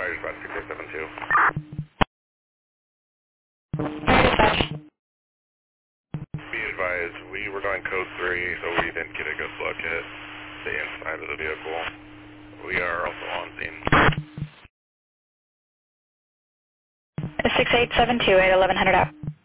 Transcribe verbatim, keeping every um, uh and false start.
fires about six eight seven two. Be advised, we were doing code three, so we didn't get a good look at the inside of the vehicle. We are also on scene. six eight seven two, eight eleven hundred out.